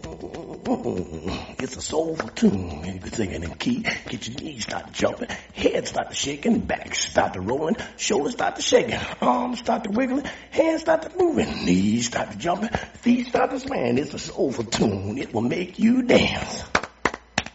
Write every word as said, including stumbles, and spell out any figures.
It's a soulful tune. You can sing it in key. Get your knees start jumping, head start to shaking, back start to rolling, shoulders start to shaking, arms start to wiggling, hands start to moving, knees start to jumping, feet start to swaying. It's a soulful tune. It will make you dance.